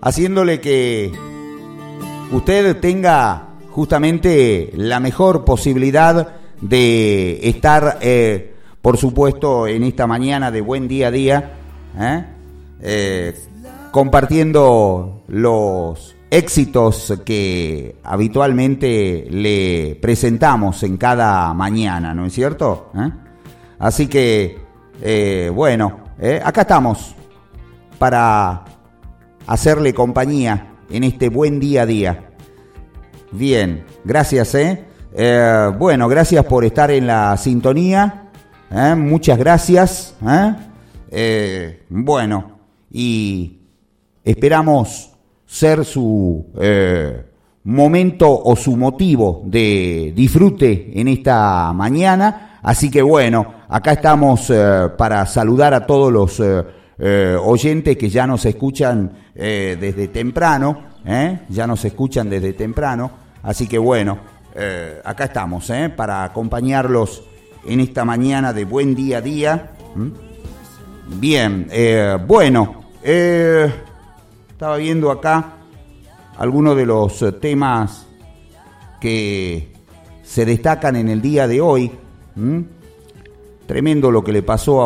haciéndole que usted tenga justamente la mejor posibilidad de estar, por supuesto, en esta mañana de buen día a día, compartiendo los éxitos que habitualmente le presentamos en cada mañana, ¿no es cierto? Así que, acá estamos para hacerle compañía en este buen día a día. Bien, gracias, gracias por estar en la sintonía, muchas gracias, y esperamos ser su momento o su motivo de disfrute en esta mañana. Así que acá estamos para saludar a todos los oyentes que ya nos escuchan desde temprano, así que acá estamos para acompañarlos en esta mañana de buen día a día. Bien, estaba viendo acá algunos de los temas que se destacan en el día de hoy. Tremendo lo que le pasó a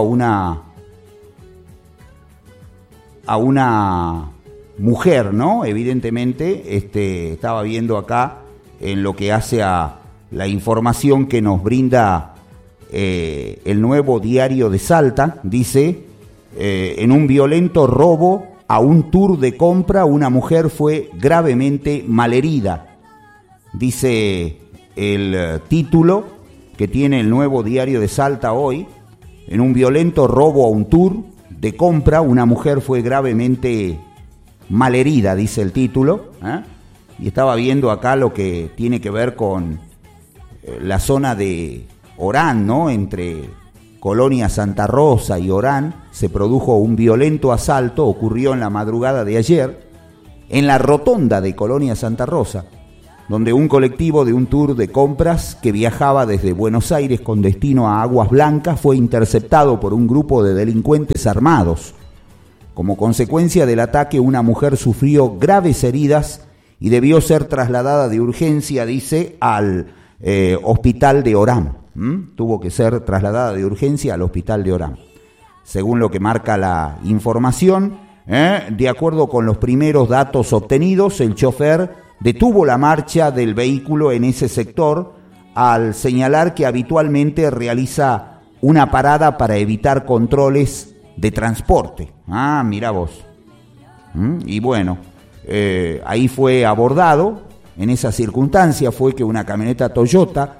una mujer, ¿no? Evidentemente, estaba viendo acá en lo que hace a la información que nos brinda el Nuevo Diario de Salta. Dice, en un violento robo a un tour de compra, una mujer fue gravemente malherida. Dice el título que tiene el Nuevo Diario de Salta hoy. En un violento robo a un tour de compra, una mujer fue gravemente malherida, dice el título. Y estaba viendo acá lo que tiene que ver con la zona de Orán, ¿no? Entre Colonia Santa Rosa y Orán se produjo un violento asalto, ocurrió en la madrugada de ayer, en la rotonda de Colonia Santa Rosa, donde un colectivo de un tour de compras que viajaba desde Buenos Aires con destino a Aguas Blancas fue interceptado por un grupo de delincuentes armados. Como consecuencia del ataque, una mujer sufrió graves heridas y debió ser trasladada de urgencia, dice, al hospital de Orán. Tuvo que ser trasladada de urgencia al hospital de Orán. Según lo que marca la información, de acuerdo con los primeros datos obtenidos, el chofer detuvo la marcha del vehículo en ese sector al señalar que habitualmente realiza una parada para evitar controles de transporte. Mirá vos. Y ahí fue abordado. En esa circunstancia fue que una camioneta Toyota,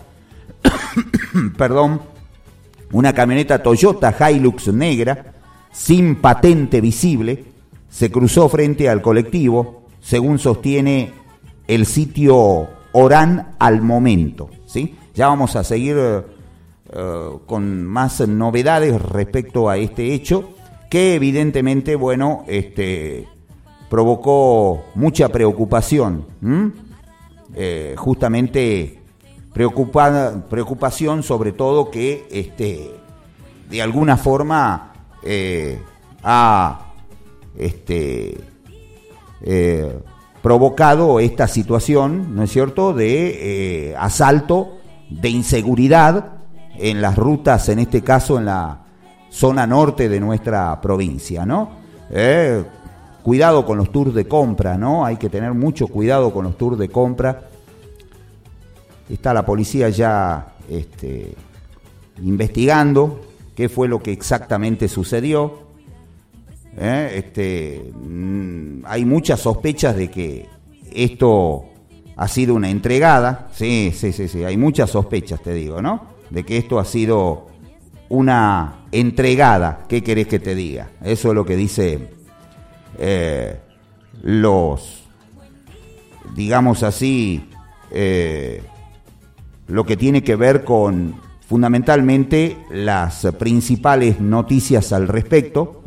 una camioneta Toyota Hilux negra, sin patente visible, se cruzó frente al colectivo, según sostiene el sitio Orán al momento, ¿sí? Ya vamos a seguir con más novedades respecto a este hecho, que evidentemente, provocó mucha preocupación, justamente preocupación sobre todo que de alguna forma ha provocado esta situación, ¿no es cierto?, de asalto, de inseguridad en las rutas, en este caso en la zona norte de nuestra provincia, ¿no? Cuidado con los tours de compra, ¿no? Hay que tener mucho cuidado con los tours de compra. Está la policía ya investigando qué fue lo que exactamente sucedió. Hay muchas sospechas de que esto ha sido una entregada. Sí, hay muchas sospechas, te digo, ¿no? De que esto ha sido una entregada. ¿Qué querés que te diga? Eso es lo que dice digamos así, lo que tiene que ver con fundamentalmente las principales noticias al respecto,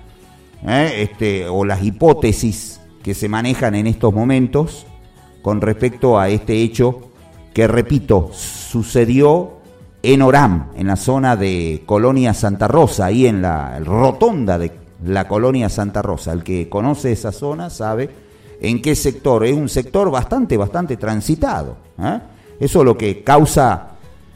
o las hipótesis que se manejan en estos momentos con respecto a este hecho que, repito, sucedió en Orán, en la zona de Colonia Santa Rosa, ahí en la rotonda de la colonia Santa Rosa. El que conoce esa zona sabe en qué sector. Es un sector bastante transitado, ¿eh? Eso es lo que causa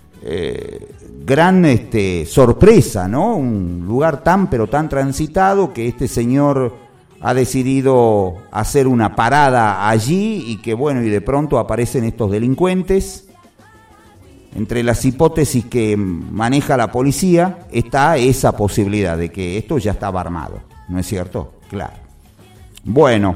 gran sorpresa, ¿no? Un lugar tan transitado que este señor ha decidido hacer una parada allí y que bueno, y de pronto aparecen estos delincuentes. Entre las hipótesis que maneja la policía está esa posibilidad de que esto ya estaba armado, ¿no es cierto? Claro. Bueno,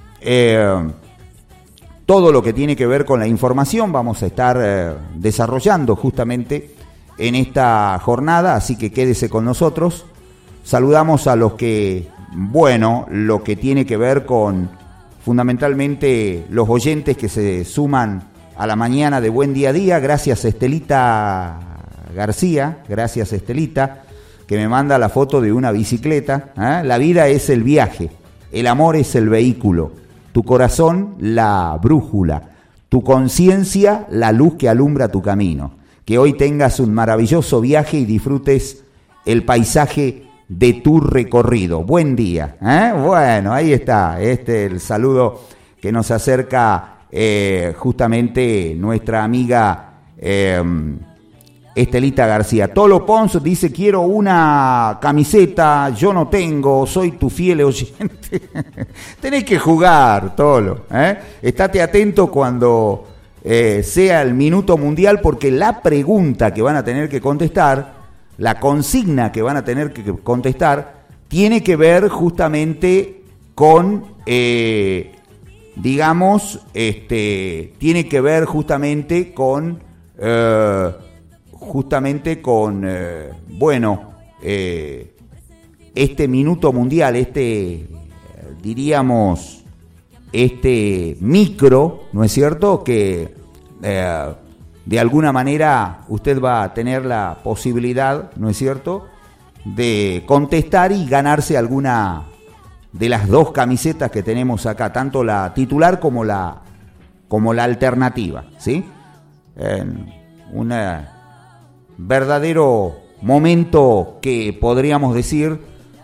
todo lo que tiene que ver con la información vamos a estar desarrollando justamente en esta jornada, así que quédese con nosotros. Saludamos a los que, bueno, lo que tiene que ver con fundamentalmente los oyentes que se suman a la mañana de Buen Día a Día. Gracias Estelita García, gracias Estelita, que me manda la foto de una bicicleta. La vida es el viaje, el amor es el vehículo, tu corazón la brújula, tu conciencia la luz que alumbra tu camino. Que hoy tengas un maravilloso viaje y disfrutes el paisaje de tu recorrido. Buen día. Bueno, ahí está, el saludo que nos acerca justamente nuestra amiga Estelita García. Tolo Pons dice: quiero una camiseta, yo no tengo, soy tu fiel oyente. Tenés que jugar, Tolo, estate atento cuando sea el minuto mundial, porque la pregunta que van a tener que contestar, la consigna que van a tener que contestar, tiene que ver justamente con tiene que ver justamente con este minuto mundial, diríamos, micro, ¿no es cierto? Que de alguna manera usted va a tener la posibilidad, ¿no es cierto?, de contestar y ganarse alguna de las dos camisetas que tenemos acá, tanto la titular como la alternativa, ¿sí? Un verdadero momento que podríamos decir